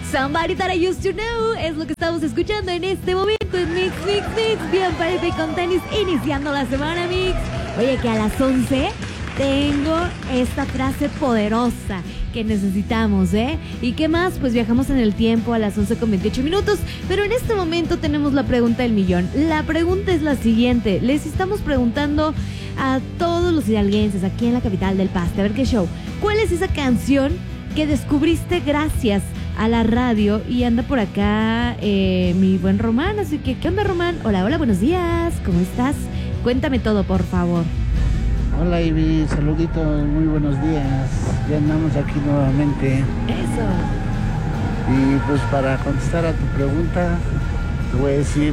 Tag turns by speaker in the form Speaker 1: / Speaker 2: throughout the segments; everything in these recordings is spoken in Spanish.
Speaker 1: Somebody That I Used to Know es lo que estamos escuchando en este momento en Mix. Bien, parece con tenis iniciando la semana, Mix. Oye, que a las 11 tengo esta frase poderosa que necesitamos, ¿eh? ¿Y qué más? Pues viajamos en el tiempo a las 11:28, pero en este momento tenemos la pregunta del millón. La pregunta es la siguiente. Les estamos preguntando a todos los hidalguenses aquí en la capital del Paste, a ver qué show. ¿Cuál es esa canción que descubriste gracias a la radio? Y anda por acá mi buen Román, así que ¿qué onda, Román? Hola, buenos días, ¿cómo estás? Cuéntame todo, por favor.
Speaker 2: Hola, Ivy, saluditos, muy buenos días. Ya andamos aquí nuevamente.
Speaker 1: Eso.
Speaker 2: Y pues para contestar a tu pregunta, te voy a decir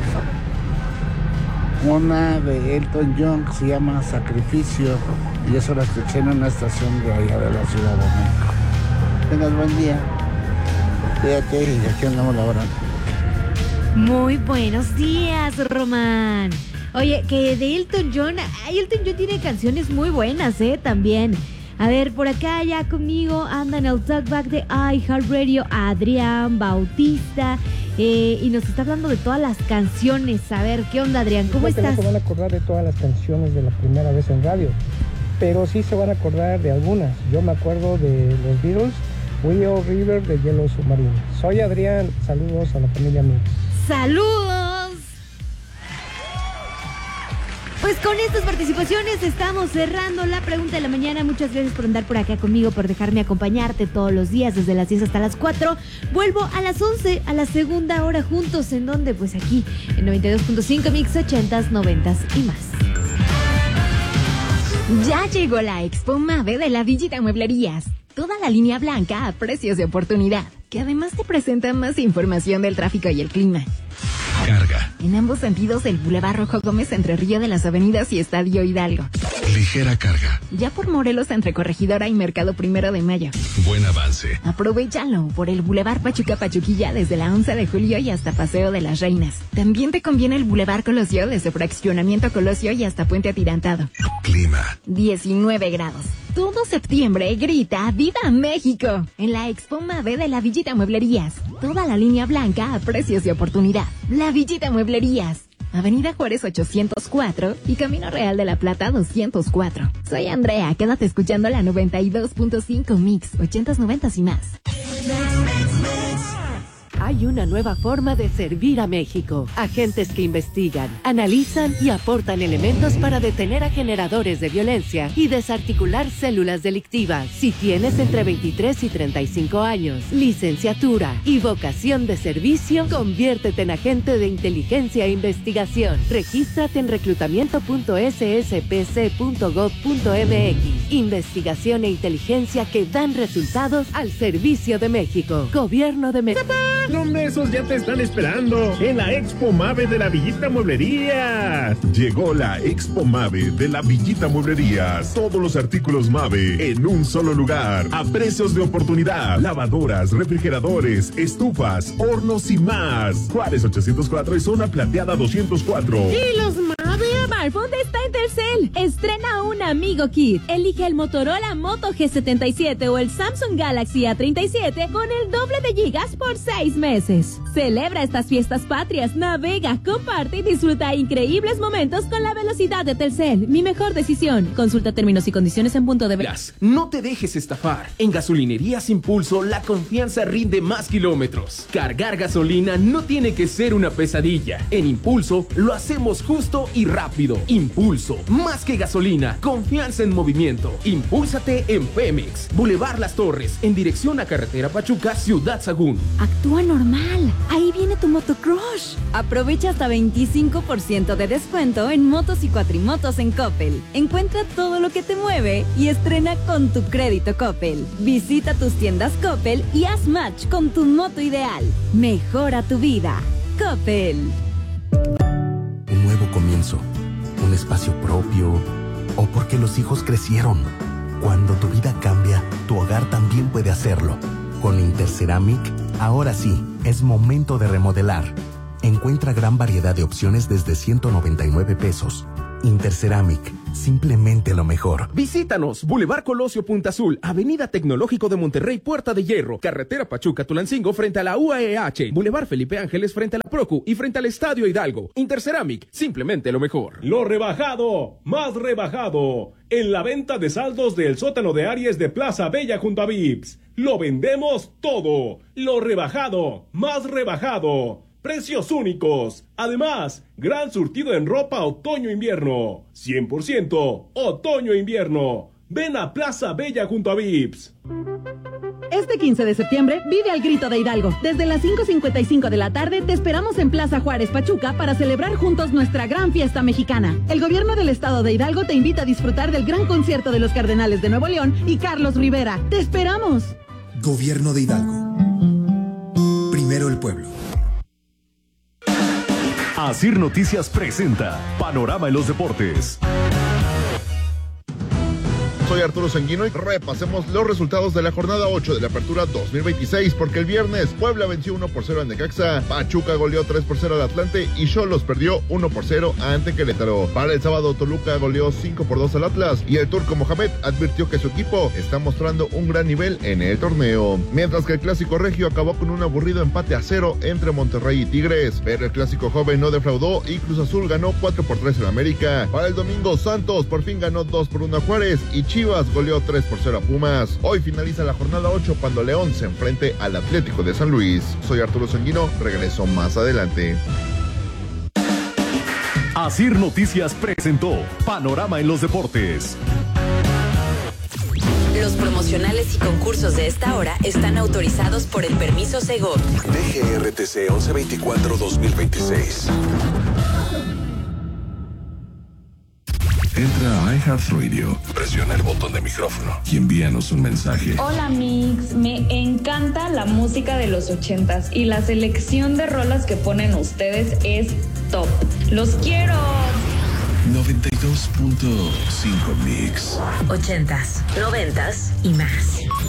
Speaker 2: una de Elton John que se llama Sacrificio, y eso la escuché en una estación de allá de la Ciudad de México. Tengas buen día, cuídate y aquí andamos laborando.
Speaker 1: Muy buenos días, Román. Oye, que de Elton John, Elton John tiene canciones muy buenas, también. A ver, por acá ya conmigo anda en el talkback de iHeartRadio Adrián Bautista, y nos está hablando de todas las canciones. A ver, ¿qué onda, Adrián? ¿Cómo estás?
Speaker 3: No se van a acordar de todas las canciones de la primera vez en radio, pero sí se van a acordar de algunas. Yo me acuerdo de los Beatles, Willow River de Yellow Submarine. Soy Adrián, saludos a la familia Mix.
Speaker 1: ¡Saludos! Pues con estas participaciones estamos cerrando la pregunta de la mañana. Muchas gracias por andar por acá conmigo, por dejarme acompañarte todos los días desde las 10 hasta las 4. Vuelvo a las 11 a la segunda hora juntos. ¿En donde? Pues aquí en 92.5 Mix 80s, 90s y más.
Speaker 4: Ya llegó la Expo Mave de la Villita Mueblerías. Toda la línea blanca a precios de oportunidad, que además te presenta más información del tráfico y el clima.
Speaker 5: Carga.
Speaker 4: En ambos sentidos, el Boulevard Rojo Gómez entre Río de las Avenidas y Estadio Hidalgo.
Speaker 5: Ligera carga.
Speaker 4: Ya por Morelos entre Corregidora y Mercado 1 de Mayo.
Speaker 5: Buen avance.
Speaker 4: Aprovechalo por el Boulevard Pachuca-Pachuquilla desde la 11 de julio y hasta Paseo de las Reinas. También te conviene el Boulevard Colosio desde Fraccionamiento Colosio y hasta Puente Atirantado.
Speaker 5: Clima.
Speaker 4: 19 grados. Todo septiembre grita ¡Viva México! En la Expo Mave de la Villita Mueblerías. Toda la línea blanca a precios de oportunidad. La Villita Mueblerías. Avenida Juárez 804 y Camino Real de la Plata 204. Soy Andrea, quédate escuchando la 92.5 Mix, 80s, 90s y más.
Speaker 6: Hay una nueva forma de servir a México. Agentes que investigan, analizan y aportan elementos para detener a generadores de violencia y desarticular células delictivas. Si tienes entre 23 y 35 años, licenciatura y vocación de servicio, conviértete en agente de inteligencia e investigación. Regístrate en reclutamiento.sspc.gov.mx. Investigación e inteligencia que dan resultados al servicio de México. Gobierno de México.
Speaker 7: Los mesos ya te están esperando en la Expo Mave de la Villita Mueblerías.
Speaker 8: Llegó la Expo Mave de la Villita Mueblerías. Todos los artículos Mave en un solo lugar. A precios de oportunidad. Lavadoras, refrigeradores, estufas, hornos y más. Juárez 804 y Zona Plateada 204.
Speaker 9: Y los Mave Smartphone está en Telcel. Estrena un Amigo Kit. Elige el Motorola Moto G77 o el Samsung Galaxy A37 con el doble de gigas por 6 meses. Celebra estas fiestas patrias, navega, comparte y disfruta increíbles momentos con la velocidad de Telcel. Mi mejor decisión. Consulta términos y condiciones en punto de venta.
Speaker 10: No te dejes estafar. En Gasolinerías Impulso la confianza rinde más kilómetros. Cargar gasolina no tiene que ser una pesadilla. En Impulso lo hacemos justo y rápido. Impulso, más que gasolina, confianza en movimiento. Impúlsate en Pemex, Boulevard Las Torres, en dirección a Carretera Pachuca, Ciudad Sagún.
Speaker 9: Actúa normal. Ahí viene tu Motocrush. Aprovecha hasta 25% de descuento en motos y cuatrimotos en Coppel. Encuentra todo lo que te mueve y estrena con tu crédito Coppel. Visita tus tiendas Coppel y haz match con tu moto ideal. Mejora tu vida. Coppel.
Speaker 11: Un nuevo comienzo, un espacio propio, o porque los hijos crecieron. Cuando tu vida cambia, tu hogar también puede hacerlo. Con Interceramic, ahora sí, es momento de remodelar. Encuentra gran variedad de opciones desde 199 pesos. Interceramic, simplemente lo mejor.
Speaker 10: Visítanos, Boulevard Colosio Punta Azul, Avenida Tecnológico de Monterrey, Puerta de Hierro, Carretera Pachuca-Tulancingo frente a la UAEH, Boulevard Felipe Ángeles frente a la Procu y frente al Estadio Hidalgo. Interceramic, simplemente lo mejor.
Speaker 12: Lo rebajado, más rebajado, en la venta de saldos del sótano de Aries de Plaza Bella junto a Vips. Lo vendemos todo. Lo rebajado, más rebajado. Precios únicos. Además, gran surtido en ropa otoño-invierno. 100% otoño-invierno. Ven a Plaza Bella junto a Vips.
Speaker 13: Este 15 de septiembre vive al grito de Hidalgo. Desde las 5:55 de la tarde te esperamos en Plaza Juárez, Pachuca, para celebrar juntos nuestra gran fiesta mexicana. El gobierno del estado de Hidalgo te invita a disfrutar del gran concierto de los Cardenales de Nuevo León y Carlos Rivera. ¡Te esperamos!
Speaker 14: Gobierno de Hidalgo. Primero el pueblo.
Speaker 15: Asir Noticias presenta Panorama en los Deportes.
Speaker 16: Soy Arturo Sanguino y repasemos los resultados de la jornada 8 de la Apertura 2026, porque el viernes Puebla venció 1-0 a Necaxa, Pachuca goleó 3-0 al Atlante y Xolos perdió 1-0 ante Querétaro. Para el sábado Toluca goleó 5-2 al Atlas y el turco Mohamed advirtió que su equipo está mostrando un gran nivel en el torneo. Mientras que el clásico regio acabó con un aburrido empate a 0 entre Monterrey y Tigres, pero el clásico joven no defraudó y Cruz Azul ganó 4-3 en América. Para el domingo Santos por fin ganó 2-1 a Juárez y Chivas goleó 3-0 a Pumas. Hoy finaliza la jornada 8 cuando León se enfrente al Atlético de San Luis. Soy Arturo Sanguino, regreso más adelante.
Speaker 15: Asir Noticias presentó Panorama en los Deportes.
Speaker 17: Los promocionales y concursos de esta hora están autorizados por el permiso Segov.
Speaker 5: DGRTC 1124-2026. Entra a iHeartRadio, presiona el botón de micrófono y envíanos un mensaje.
Speaker 18: Hola Mix, me encanta la música de los 80s y la selección de rolas que ponen ustedes es top. ¡Los quiero!
Speaker 5: 92.5 Mix.
Speaker 17: 80s, 90s y más.